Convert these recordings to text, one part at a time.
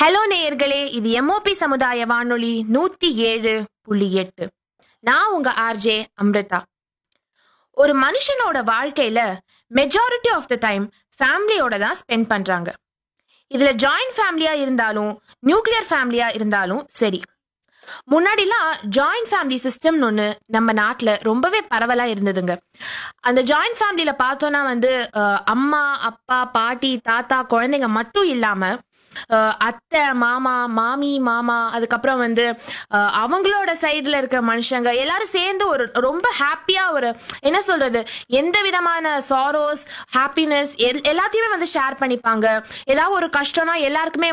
Hello நேயர்களே, இது MOP சமுதாய வானொலி 107.8. நான் உங்க ஆர்ஜே அம்ரிதா. ஒரு மனுஷனோட வாழ்க்கையில மெஜாரிட்டி ஆஃப் த டைம் ஃபேமிலியோட தான் ஸ்பெண்ட் பண்றாங்க. இதுல ஜாயிண்ட் ஃபேமிலியா இருந்தாலும் நியூக்ளியர் ஃபேமிலியா இருந்தாலும் சரி. முன்னாடிலாம் ஜாயிண்ட் ஃபேமிலி சிஸ்டம்னு ஒன்று நம்ம நாட்டில் ரொம்பவே பரவலா இருந்ததுங்க. அந்த ஜாயிண்ட் ஃபேமிலியில பார்த்தோன்னா அம்மா அப்பா பாட்டி தாத்தா குழந்தைங்க மட்டும் இல்லாம அத்தை மாமா மாமி மாமா அதுக்கப்புறம் அவங்களோட சைடுல இருக்க மனுஷங்க எல்லாரும் சேர்ந்து ஒரு ரொம்ப ஹாப்பியா என்ன சொல்றது, எந்த விதமான சாரோஸ் ஹாப்பினஸ் எல்லாத்தையுமே ஷேர் பண்ணிப்பாங்க. ஏதாவது ஒரு கஷ்டம்னா எல்லாருக்குமே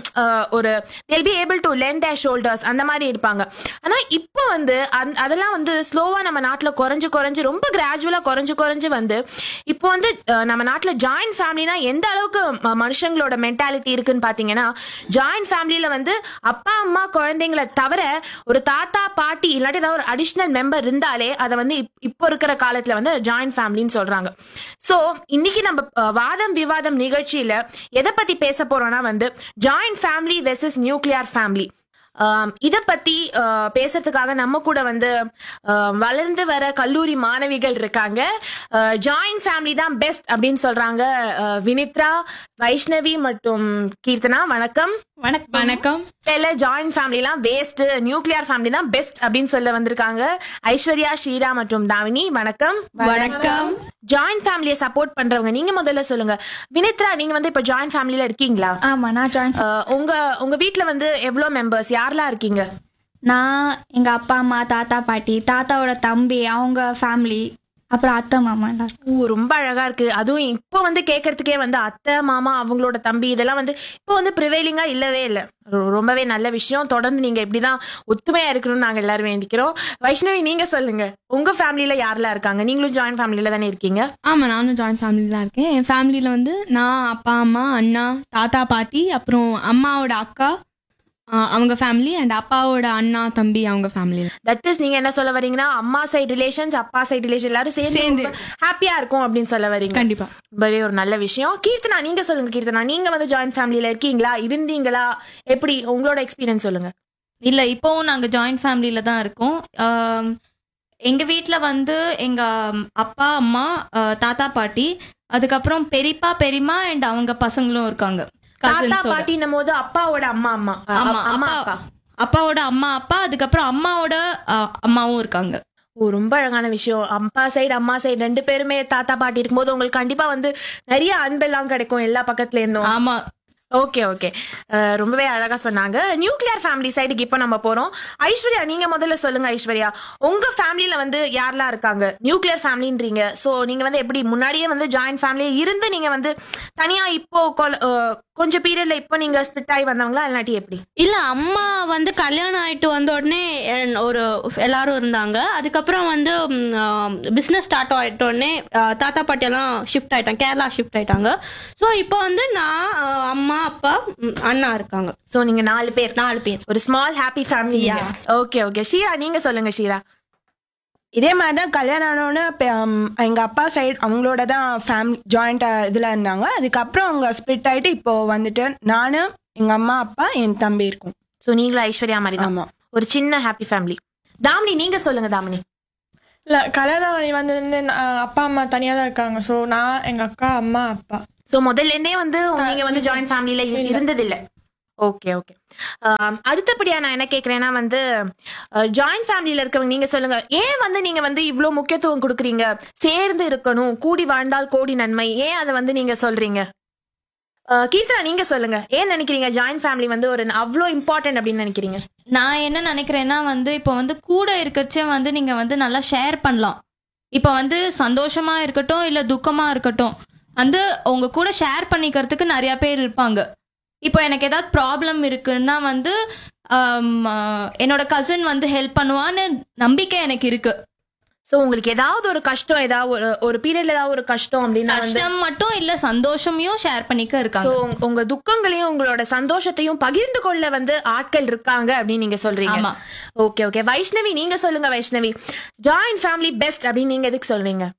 ஒரு they'll be able to lend their shoulders அந்த மாதிரி இருப்பாங்க. ஆனா இப்போ அதெல்லாம் ஸ்லோவா நம்ம நாட்டுல குறைஞ்சு ரொம்ப கிராஜுவலா குறைஞ்சு இப்போ நம்ம நாட்டுல ஜாயிண்ட் ஃபேமிலினா எந்த அளவுக்கு மனுஷங்களோட மென்டாலிட்டி இருக்குன்னு பாத்தீங்கன்னா, ஜாயிண்ட் ஃபேமிலியில அப்பா அம்மா குழந்தைங்களை தவிர ஒரு தாத்தா பாட்டி இல்லாட்டி ஏதாவது ஒரு அடிஷனல் மெம்பர் இருந்தாலே அதை இப்போ இருக்கிற காலத்துல ஜாயிண்ட் ஃபேமிலின்னு சொல்றாங்க. சோ இன்னைக்கு நம்ம வாதம் விவாதம் நிகழ்ச்சியில எதை பத்தி பேச போறோம்னா joint family versus nuclear family. இத பத்தி பேசுறதுக்காக நம்ம கூட வளர்ந்து வர கல்லூரி மாணவிகள் இருக்காங்க. ஜாயிண்ட் ஃபேமிலி தான் பெஸ்ட் அப்படின்னு சொல்றாங்க வினித்ரா, வைஷ்ணவி மற்றும் கீர்த்தனா. வணக்கம். வணக்கம். ஜாயிண்ட் ஃபேமிலிலாம் வேஸ்ட், நியூக்ளியர் ஃபேமிலி தான் பெஸ்ட் அப்படின்னு சொல்ல வந்திருக்காங்க ஐஸ்வர்யா, ஷீரா மற்றும் தாவினி. வணக்கம். வணக்கம். ஜாயிண்ட் ஃபேமிலியை சப்போர்ட் பண்றவங்க நீங்க முதல்ல சொல்லுங்க. வினித்ரா, நீங்க இப்ப ஜாயிண்ட் ஃபேமிலில இருக்கீங்களா? ஆமா, நான் ஜாயிண்ட். உங்க வீட்ல எவ்வளவு மெம்பர்ஸ், யாரெல்லாம் இருக்கீங்க? நான் எங்க அப்பா அம்மா தாத்தா பாட்டி தாத்தாவோட தம்பி அவங்க ஃபேமிலி அப்புறம் அத்தை மாமா எல்லாரும். ரொம்ப அழகா இருக்கு. அதுவும் இப்போ கேட்கறதுக்கே அத்தை மாமா அவங்களோட தம்பி இதெல்லாம் இப்போ ப்ரிவைலிங்கா இல்லவே இல்லை. ரொம்பவே நல்ல விஷயம். தொடர்ந்து நீங்க இப்படிதான் ஒத்துமையா இருக்கணும்னு நாங்க எல்லாரும் வேண்டிக்கிறோம். வைஷ்ணவி, நீங்க சொல்லுங்க, உங்க ஃபேமிலியில யாரெல்லாம் இருக்காங்க? நீங்களும் ஜாயிண்ட் ஃபேமிலியில தானே இருக்கீங்க? ஆமா, நானும் ஜாயிண்ட் ஃபேமிலியில தான் இருக்கேன். என் ஃபேமிலியில நான் அப்பா அம்மா அண்ணா தாத்தா பாட்டி அப்புறம் அம்மாவோட அக்கா அவங்க ஃபேமிலி அண்ட் அப்பாவோட அண்ணா தம்பி அவங்க ஃபேமிலி. தட் இஸ், நீங்க என்ன சொல்ல வரீங்கன்னா அம்மா சைடு ரிலேஷன்ஸ் அப்பா சைடு ரிலேஷன் எல்லாரும் சேர்ந்து ஹாப்பியா இருக்கும் அப்படின்னு சொல்ல வரீங்க. கண்டிப்பா, ரொம்பவே ஒரு நல்ல விஷயம். கீர்த்தனா, நீங்க சொல்லுங்க. கீர்த்தனா, நீங்க ஜாயிண்ட் ஃபேமிலியில இருக்கீங்களா, இருந்தீங்களா, எப்படி உங்களோட எக்ஸ்பீரியன்ஸ் சொல்லுங்க. இல்ல, இப்போவும் நாங்க ஜாயிண்ட் ஃபேமிலியில தான் இருக்கோம். எங்க வீட்டுல எங்க அப்பா அம்மா தாத்தா பாட்டி அதுக்கப்புறம் பெரியப்பா பெரியம்மா அண்ட் அவங்க பசங்களும் இருக்காங்க. தாத்தா பாட்டின்னும் போது அப்பாவோட அம்மா அப்பாவோட அம்மா அப்பா அதுக்கப்புறம் அம்மாவோட அம்மாவும் இருக்காங்க. ரொம்ப அழகான விஷயம். அப்பா சைடு அம்மா சைடு ரெண்டு பேருமே தாத்தா பாட்டி இருக்கும்போது உங்களுக்கு கண்டிப்பா நிறைய அன்பெல்லாம் கிடைக்கும் எல்லா பக்கத்துல இருந்தும். ஆமா, ஓகே ஓகே, ரொம்பவே அழகா சொன்னாங்க. நியூக்ளியர் ஃபேமிலி சைடுக்கு இப்ப நம்ம போறோம். ஐஸ்வர்யா, நீங்க முதல்ல சொல்லுங்க. ஐஸ்வர்யா, உங்க ஃபேமிலியில யாரெல்லாம் இருக்காங்க? நியூக்ளியர் ஃபேமிலின்றீங்க. சோ நீங்க எப்படி முன்னாடியே ஜாயிண்ட் ஃபேமிலியே இருந்து நீங்க தனியா இப்போ கொஞ்சம் பீரியட்ல இப்போ நீங்க ஸ்பிட் ஆகி வந்தவங்களா இல்லாட்டி எப்படி? இல்ல, அம்மா கல்யாணம் ஆயிட்டு வந்த உடனே ஒரு எல்லாரும் இருந்தாங்க. அதுக்கப்புறம் பிசினஸ் ஸ்டார்ட் ஆயிட்ட உடனே தாத்தா பாட்டி எல்லாம் ஷிஃப்ட் ஆயிட்டாங்க, கேரளா ஷிஃப்ட் ஆயிட்டாங்க. ஸோ இப்போ நான் அம்மா அப்பா அண்ணா இருக்காங்க. சோ நீங்க நாலு பேர் ஒரு small happy family. Okay okay. Sheera, நீங்க சொல்லுங்க. ஷீரா, இதே மாதிரிதான் கல்யாணம் ஆனோன்னு எங்க அப்பா சைடு அவங்களோட தான் ஃபேமிலி ஜாயிண்ட் இதுல இருந்தாங்க. அதுக்கப்புறம் அவங்க ஸ்பிட் ஆயிட்டு இப்போ நானு எங்க அம்மா அப்பா என் தம்பி இருக்கும். சோ நீங்களும் ஐஸ்வர்யா மாதிரி தான் ஒரு சின்ன ஹாப்பி ஃபேமிலி. தாமினி, நீங்க சொல்லுங்க. தாமினி, இல்ல, கல்யாணம் அப்பா அம்மா தனியா தான் இருக்காங்க. ஸோ நான் எங்க அக்கா அம்மா அப்பா. சோ முதல்ல இருந்தே நீங்க ஜாயிண்ட் ஃபேமிலியில இருந்தது இல்ல? Okay okay. அடுத்தபடியா நான் என்ன கேக்குறேன்னா ஜாயிண்ட் ஃபேமிலியில இருக்கவங்க நீங்க சொல்லுங்க, ஏன் நீங்க இவ்வளவு முக்கியத்துவம் கொடுக்குறீங்க? சேர்ந்து இருக்கணும், கூடி வாழ்ந்தால் கோடி நன்மை, ஏன் அதை நீங்க சொல்றீங்க? கீர்த்தனா, நீங்க சொல்லுங்க. ஏன் நினைக்கிறீங்க ஜாயிண்ட் ஃபேமிலி ஒரு அவ்வளோ இம்பார்ட்டன்ட் அப்படின்னு நினைக்கிறீங்க? நான் என்ன நினைக்கிறேன்னா இப்போ கூட இருக்கச்சே நீங்க நல்லா ஷேர் பண்ணலாம். இப்போ சந்தோஷமா இருக்கட்டும் இல்ல துக்கமா இருக்கட்டும் உங்க கூட ஷேர் பண்ணிக்கிறதுக்கு நிறைய பேர் இருப்பாங்க. இப்போ எனக்கு ஏதாவது ப்ராப்ளம் இருக்குன்னா என்னோட கசின் ஹெல்ப் பண்ணுவான்னு நம்பிக்கை எனக்கு இருக்கு. சோ உங்களுக்கு ஏதாவது ஒரு கஷ்டம், ஏதாவது ஒரு பீரியட்ல ஏதாவது ஒரு கஷ்டம் அப்படின்னா கஷ்டம் மட்டும் இல்ல சந்தோஷமையும் ஷேர் பண்ணிக்க இருக்காங்க. உங்க துக்கங்களையும் உங்களோட சந்தோஷத்தையும் பகிர்ந்து கொள்ள ஆட்கள் இருக்காங்க அப்படின்னு நீங்க சொல்றீங்க. ஆமா. Okay okay. வைஷ்ணவி, நீங்க சொல்லுங்க. வைஷ்ணவி, ஜாயிண்ட் ஃபேமிலி பெஸ்ட் அப்படின்னு நீங்க எதுக்கு சொல்றீங்க?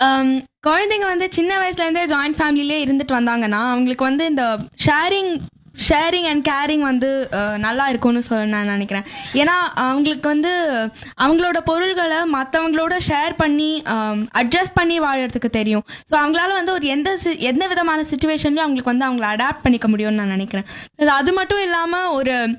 குழந்தைங்க சின்ன வயசுல இருந்தே ஜாயிண்ட் ஃபேமிலிலே இருந்துட்டு வந்தாங்கன்னா அவங்களுக்கு இந்த ஷேரிங் ஷேரிங் அண்ட் கேரிங் வந்து நல்லா இருக்கும்னு நான் நினைக்கிறேன். ஏன்னா அவங்களுக்கு வந்து அவங்களோட பொருள்களை மற்றவங்களோட ஷேர் பண்ணி அட்ஜஸ்ட் பண்ணி வாழறதுக்கு தெரியும். ஸோ அவங்களால வந்து ஒரு எந்த விதமான சுச்சுவேஷன்லையும் அவங்களுக்கு வந்து அவங்கள அடாப்ட் பண்ணிக்க முடியும்னு நான் நினைக்கிறேன். அது மட்டும் இல்லாமல்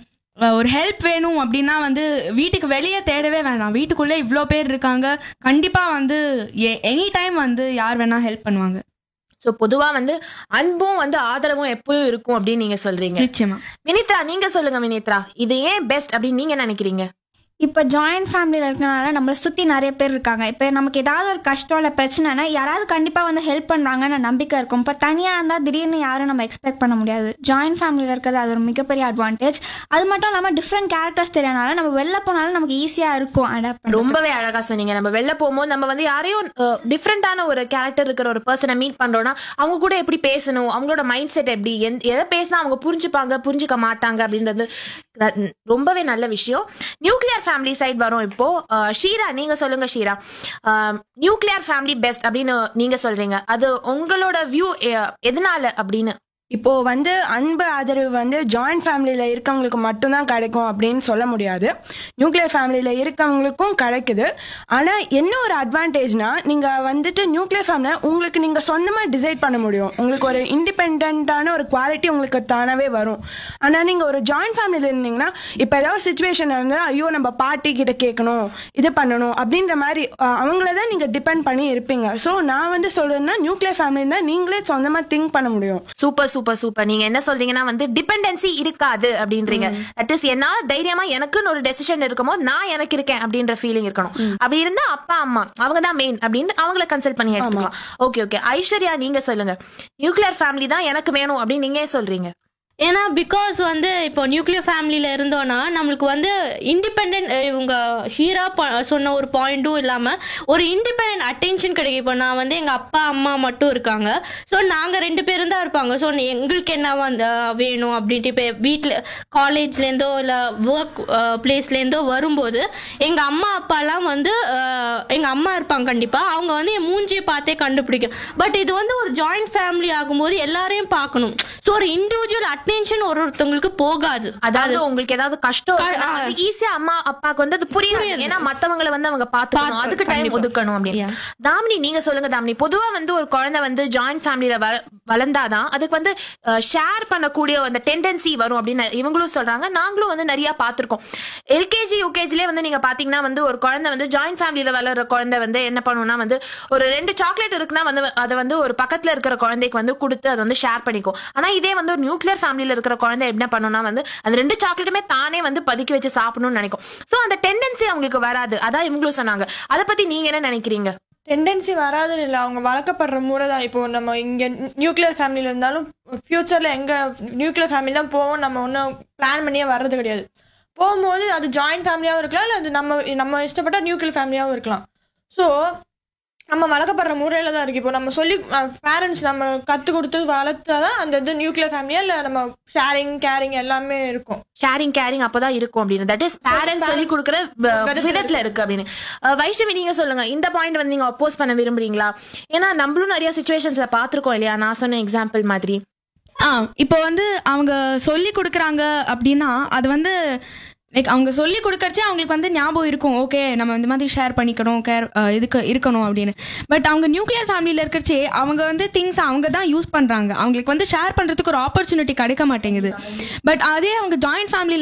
ஒரு ஹெல்ப் வேணும் அப்படின்னா வந்து வீட்டுக்கு வெளியே தேடவே வேண்டாம், வீட்டுக்குள்ளே இவ்வளோ பேர் இருக்காங்க, கண்டிப்பாக வந்து எனி டைம் வந்து யார் வேணா ஹெல்ப் பண்ணுவாங்க. ஸோ பொதுவா வந்து அன்பும் வந்து ஆதரவும் எப்பவும் இருக்கும் அப்படின்னு நீங்க சொல்றீங்க. நிச்சயமா. வினித்ரா நீங்க சொல்லுங்க வினித்ரா, இது ஏன் பெஸ்ட் அப்படின்னு நீங்க நினைக்கிறீங்க? இப்போ ஜாயின்ட் ஃபேமிலியில் இருக்கனால நம்மளை சுற்றி நிறைய பேர் இருக்காங்க. இப்போ நமக்கு ஏதாவது ஒரு கஷ்டம் இல்லை பிரச்சனைனா யாராவது கண்டிப்பாக வந்து ஹெல்ப் பண்ணுறாங்கன்னு நம்பிக்கை இருக்கும். இப்போ தனியாக இருந்தால் திடீர்னு யாரும் நம்ம எக்ஸ்பெக்ட் பண்ண முடியாது. ஜாயின்ட் ஃபேமிலியில் இருக்கிறது அது ஒரு மிகப்பெரிய அட்வான்டேஜ். அது மட்டும் இல்லாமல் டிஃப்ரெண்ட் கேரக்டர்ஸ் தெரியனால நம்ம வெளில போனாலும் நமக்கு ஈஸியாக இருக்கும் அடாப்ட். ரொம்பவே அழகா சொன்னீங்க. நம்ம வெளில போகும்போது நம்ம வந்து யாரையும் டிஃப்ரெண்டான ஒரு கேரக்டர் இருக்கிற ஒரு பர்சனை மீட் பண்றோம்னா அவங்க கூட எப்படி பேசணும், அவங்களோட மைண்ட் செட் எப்படி, எதை பேசினா அவங்க புரிஞ்சுப்பாங்க புரிஞ்சுக்க மாட்டாங்க அப்படின்றது ரொம்பவே நல்ல விஷயம். நியூக்ளியர் ஃபேமிலி சைட் வரும் இப்போ. ஷீரா நீங்க சொல்லுங்க. ஷீரா, நியூக்ளியர் ஃபேமிலி பெஸ்ட் அப்படின்னு நீங்க சொல்றீங்க, அது உங்களோட வியூ எதனால அப்படின்னு? இப்போ வந்து அன்பு ஆதரவு வந்து ஜாயிண்ட் ஃபேமிலியில் இருக்கவங்களுக்கு மட்டும்தான் கிடைக்கும் அப்படின்னு சொல்ல முடியாது. நியூக்ளியர் ஃபேமிலியில் இருக்கவங்களுக்கும் கிடைக்குது. ஆனால் என்ன ஒரு அட்வான்டேஜ்னா, நீங்கள் வந்துட்டு நியூக்ளியர் ஃபேமிலியில் உங்களுக்கு நீங்கள் சொந்தமாக டிசைட் பண்ண முடியும். உங்களுக்கு ஒரு இண்டிபெண்டான ஒரு குவாலிட்டி உங்களுக்கு தானாகவே வரும். ஆனால் நீங்கள் ஒரு ஜாயிண்ட் ஃபேமிலியில் இருந்தீங்கன்னா இப்போ ஏதாவது ஒரு சுச்சுவேஷன் இருந்தால் ஐயோ நம்ம பாட்டி கிட்ட கேட்கணும், இது பண்ணணும் அப்படின்ற மாதிரி அவங்கள தான் நீங்கள் டிபெண்ட் பண்ணி இருப்பீங்க. ஸோ நான் வந்து சொல்கிறேன்னா நியூக்ளியர் ஃபேமிலின்னா நீங்களே சொந்தமாக திங்க் பண்ண முடியும். Super super super. நீங்க என்ன சொல்றீங்கன்னா வந்து டிபெண்டன்சி இருக்காது அப்படின்றீங்க. தட் இஸ் என்னால தைரியமா எனக்குன்னு ஒரு டெசிஷன் இருக்குமோ நான் எனக்கு இருக்கேன் அப்படின்ற ஃபீலிங் இருக்கணும். அப்படி இருந்தா அப்பா அம்மா அவங்க தான் மெயின் அப்படின்னு அவங்கள கன்சல்ட் பண்ணி எடுத்துக்கலாம். Okay okay. ஐஸ்வர்யா நீங்க சொல்லுங்க. நியூக்ளியர் ஃபேமிலி தான் எனக்கு வேணும் அப்படின்னு நீங்க சொல்றீங்க. ஏன்னா பிகாஸ் வந்து இப்போ நியூக்ளியர் ஃபேமிலியில இருந்தோம்னா நம்மளுக்கு வந்து இண்டிபெண்ட், இவங்க ஷீரா சொன்ன ஒரு பாயிண்ட்டும் இல்லாம ஒரு இண்டிபெண்ட் அட்டென்ஷன் கிடைக்கும். இப்போ நான் வந்து எங்க அப்பா அம்மா மட்டும் இருக்காங்க, ஸோ நாங்க 2 பேரும் தான் இருப்பாங்க. ஸோ எங்களுக்கு என்ன வந்து வேணும் அப்படின்ட்டு இப்போ வீட்டில் காலேஜ்லேருந்தோ இல்லை ஒர்க் பிளேஸ்லேருந்தோ வரும்போது எங்க அம்மா அப்பாலாம் வந்து எங்க அம்மா இருப்பாங்க கண்டிப்பா, அவங்க வந்து என் மூஞ்சியை பார்த்தே கண்டுபிடிக்கும். பட் இது வந்து ஒரு ஜாயிண்ட் ஃபேமிலி ஆகும்போது எல்லாரையும் பார்க்கணும். ஸோ ஒரு இண்டிவிஜுவல் அட்டென்ஷன் ஒருத்தவங்களுக்கு போகாது. அதாவது உங்களுக்கு ஏதாவது கஷ்டம் ஈஸியா அம்மா அப்பாக்கு வந்து அது புரியாது. ஏன்னா மத்தவங்களை வந்து அவங்க பாத்துக்கணும், அதுக்கு டைம் ஒதுக்கணும் அப்படின்னு. தாமினி நீங்க சொல்லுங்க. தாமினி, பொதுவா வந்து ஒரு குழந்தை வந்து ஜாயிண்ட் ஃபேமிலியில வளர்ந்தாதான் அதுக்கு வந்து ஷேர் பண்ணக்கூடிய அந்த டெண்டன்சி வரும் அப்படின்னு இவங்களும் சொல்றாங்க. நாங்களும் வந்து நிறைய பாத்திருக்கோம். எல்கேஜி யூகேஜிலே வந்து நீங்க பாத்தீங்கன்னா வந்து ஒரு குழந்தை வந்து ஜாயிண்ட் ஃபேமிலியில வளர்ற குழந்தை வந்து என்ன பண்ணும்னா வந்து ஒரு 2 சாக்லேட் இருக்குன்னா வந்து அதை வந்து ஒரு பக்கத்துல இருக்கிற குழந்தைக்கு வந்து கொடுத்து அதை வந்து ஷேர் பண்ணிக்கும். ஆனா இதே வந்து ஒரு நியூக்ளியர் ஃபேமிலியில இருக்கிற குழந்தை என்ன பண்ணும்னா வந்து அந்த 2 சாக்லேட்டுமே தானே வந்து பதுக்கி வச்சு சாப்பிடணும்னு நினைக்கும். சோ அந்த டெண்டன்சி அவங்களுக்கு வராது. அதான் இவங்களும் சொன்னாங்க. அதை பத்தி நீங்க என்ன நினைக்கிறீங்க? டெண்டன்சி வராதுன்னு இல்லை, அவங்க வளர்க்கப்படுற முறை தான். இப்போ நம்ம இங்கே நியூக்ளியர் ஃபேமிலியில் இருந்தாலும் ஃபியூச்சரில் எங்கே நியூக்ளியர் ஃபேமிலி தான் போவோம், நம்ம ஒன்றும் பிளான் பண்ணியே வர்றது கிடையாது. போகும்போது அது ஜாயிண்ட் ஃபேமிலியாகவும் இருக்கலாம், இல்லை அது நம்ம இஷ்டப்பட்ட நியூக்ளியர் ஃபேமிலியாகவும் இருக்கலாம். ஸோ நம்ம வளர்க்கப்படுற முறையில தான் இருக்கு. இப்போ நம்ம சொல்லி பேரண்ட்ஸ் நம்ம கற்றுக் கொடுத்து வளர்த்தாதான் அந்த இது நியூக்ளியர் ஃபேமிலியா இல்லை நம்ம ஷேரிங் கேரிங் எல்லாமே இருக்கும். ஷேரிங் கேரிங் அப்பதான் இருக்கும் அப்படின்னு தட் இஸ் பேரண்ட்ஸ் சொல்லி கொடுக்குற விதத்துல இருக்கு அப்படின்னு. வைஷ்ணவி நீங்க சொல்லுங்க. இந்த பாயிண்ட் வந்து நீங்க அப்போஸ் பண்ண விரும்புறீங்களா? ஏன்னா நம்மளும் நிறைய சிச்சுவேஷன்ஸ்ல பாத்துருக்கோம் இல்லையா, நான் சொன்ன எக்ஸாம்பிள் மாதிரி. இப்போ வந்து அவங்க சொல்லி கொடுக்குறாங்க அப்படின்னா அது வந்து லைக் அவங்க சொல்லி கொடுக்கறச்சே அவங்களுக்கு வந்து ஞாபகம் இருக்கும், ஓகே நம்ம இந்த மாதிரி ஷேர் பண்ணிக்கணும், இதுக்கு இருக்கணும் அப்படின்னு. பட் அவங்க நியூக்ளியர் ஃபேமிலியில் இருக்கிறச்சே அவங்க வந்து திங்ஸ் அவங்க தான் யூஸ் பண்ணுறாங்க, அவங்களுக்கு வந்து ஷேர் பண்ணுறதுக்கு ஒரு ஆப்பர்ச்சுனிட்டி கிடைக்க மாட்டேங்குது. பட் அதே அவங்க ஜாயிண்ட் ஃபேமிலியில்